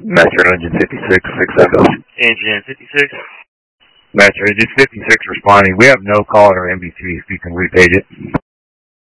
Master Engine 56, 6 Echo. Engine 56. Master Engine 56 responding. We have no call in our MB3 if you can repage it.